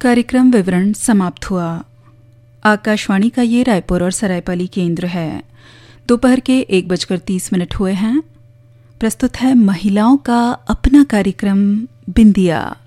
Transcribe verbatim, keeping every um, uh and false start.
कार्यक्रम विवरण समाप्त हुआ। आकाशवाणी का ये रायपुर और सरायपाली केंद्र है। दोपहर के एक बजकर तीस मिनट हुए हैं। प्रस्तुत है महिलाओं का अपना कार्यक्रम बिंदिया।